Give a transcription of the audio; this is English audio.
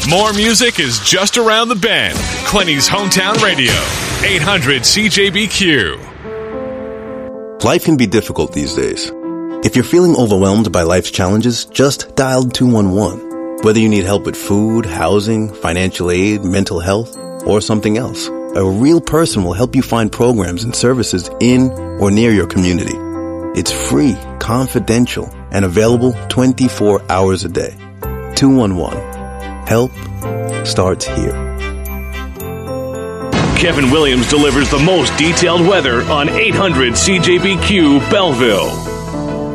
More music is just around the bend. Quinny's Hometown Radio, 800 CJBQ. Life can be difficult these days. If you're feeling overwhelmed by life's challenges, just dial 211. Whether you need help with food, housing, financial aid, mental health, or something else, a real person will help you find programs and services in or near your community. It's free, confidential, and available 24 hours a day. 211. Help starts here. Kevin Williams delivers the most detailed weather on 800 CJBQ Belleville.